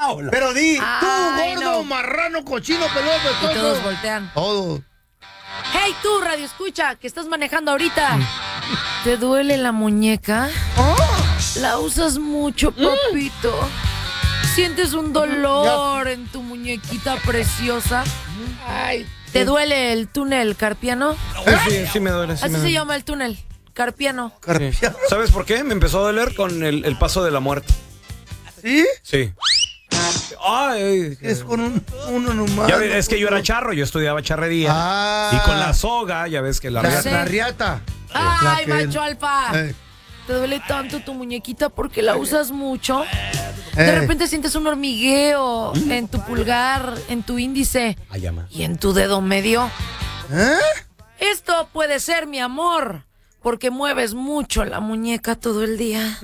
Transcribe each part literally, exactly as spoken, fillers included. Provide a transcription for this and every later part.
jaula. Pero di, Ay, tú, gordo, no. marrano, cochino, peludo, Y pestoso. todos voltean. Todos. Hey, tú, radio escucha, que estás manejando ahorita. ¿Te duele la muñeca? La usas mucho, papito. ¿Sientes un dolor en tu muñequita preciosa? Ay. ¿Te duele el túnel carpiano? Sí, sí me duele, sí Así me se duele. llama el túnel carpiano. Carpia. ¿Sabes por qué? Me empezó a doler con el, el paso de la muerte. ¿Sí? Sí. Ay, Es con un, uno nomás. ya ves, es que yo era charro, yo estudiaba charrería. Ah. Y con la soga, ya ves que la... La, riata. la riata. ¡Ay, La que- macho alfa! Eh, ¿Te duele tanto tu muñequita porque la usas mucho? eh. De repente sientes un hormigueo en tu pulgar, en tu índice Ay, llama. y en tu dedo medio. ¿Eh? Esto puede ser, mi amor, porque mueves mucho la muñeca todo el día.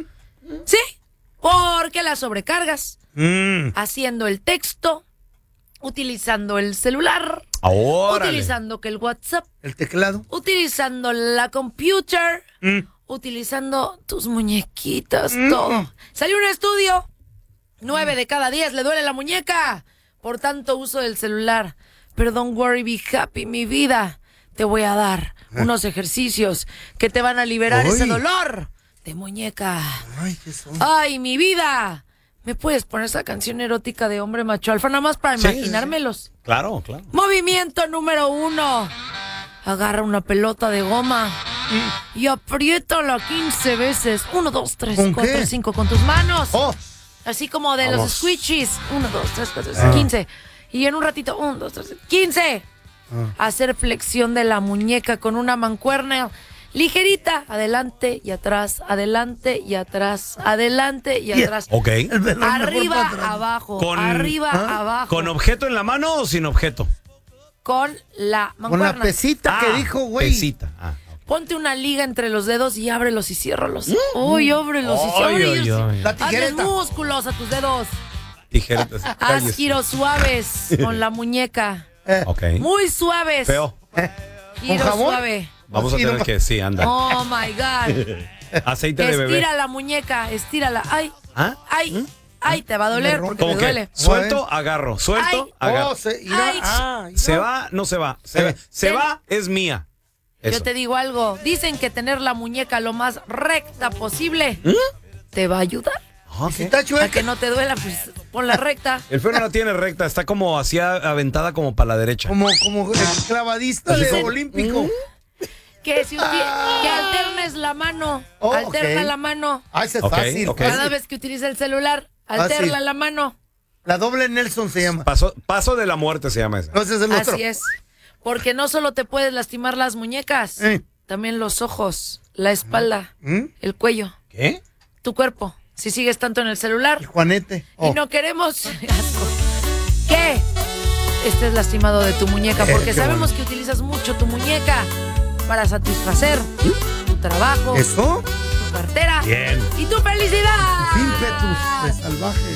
Sí, porque la sobrecargas, Mm. haciendo el texto, utilizando el celular, Ahora. utilizando que el WhatsApp, El teclado. utilizando la computer, Mm. utilizando tus muñequitas, todo. Salió un estudio, nueve de cada diez le duele la muñeca por tanto uso del celular. Pero don't worry, be happy, mi vida. Te voy a dar unos ejercicios que te van a liberar Uy. ese dolor de muñeca. Ay, qué son. Ay, mi vida. ¿Me puedes poner esa canción erótica de hombre macho alfa nada más para Sí, imaginármelos? Claro, claro. Movimiento número uno. Agarra una pelota de goma y apriétala quince veces. Uno, dos, tres, ¿Con cuatro, qué? cinco con tus manos. Oh, Así como de Vamos. los squishies. Uno, dos, tres, cuatro, Ah. quince. Y en un ratito, uno, dos, tres, quince. Ah. Hacer flexión de la muñeca con una mancuerna ligerita. Adelante y atrás, adelante y atrás, adelante y Yeah. atrás. Ok. el velón mejor Arriba, para atrás. abajo, Con- arriba, ¿Ah? abajo. ¿Con objeto en la mano o sin objeto? Con la Con mancuerna. la pesita que Ah, dijo, güey. Pesita. Ah, ok. Ponte una liga entre los dedos y ábrelos y ciérralos. Uy, ábrelos y Ay, ciérralos. ay, ay. La Hazles tijereta. músculos a tus dedos. Tijeretas. Haz Cállese. giros suaves con la muñeca. Eh, Ok. Muy suaves. Feo. Giro ¿Con jabón? suave. Vamos a Así tener nomás. que... Sí, anda. Oh my God. Aceite de bebé. Estira la muñeca, estírala. Ay, ¿Ah? ay, ay, te va a doler porque ¿Cómo me que? duele. Suelto, agarro. Suelto, Ay. agarro. Oh, se, irá- Ay. ah, Se irá. va, no se va. Se, Eh. se Ten. va, es mía. Yo Eso. te digo algo. Dicen que tener la muñeca lo más recta posible te va a ayudar. Ah, Si ¿qué? está A que chueca. no te duela, pues ponla recta. El feo no la tiene recta, está como así a- aventada como para la derecha. Como, como el clavadista Así de como- olímpico. Que si uti- que alternes la mano. Oh, Alterna ok. la mano. Ah, ese es Ok, fácil. ok. fácil. Cada vez que utiliza el celular, alterna Fácil. la mano. La doble Nelson se llama. Paso, paso de la muerte se llama esa. No, ese es el otro. Así es. Porque no solo te puedes lastimar las muñecas, Eh. también los ojos, la espalda, ¿Mm? el cuello, ¿Qué? tu cuerpo. Si sigues tanto en el celular El Juanete. y Oh. no queremos asco, que estés lastimado de tu muñeca, Eh, porque qué sabemos bueno. que utilizas mucho tu muñeca para satisfacer tu trabajo, ¿Eso? tu cartera Bien. y tu felicidad. Ímpetus de salvaje.